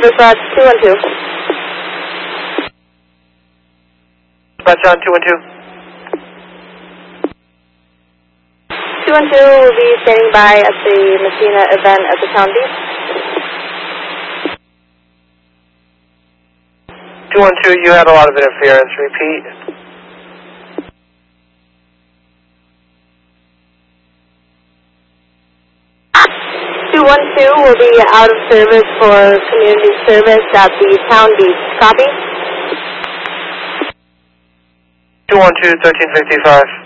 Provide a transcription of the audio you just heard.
service, 212. Dispatch on 212. 212 will be standing by at the Messina event at the Town Beach. 212, you had a lot of interference. Repeat. 212 will be out of service for community service at the Town Beach. Copy? 212, 1355.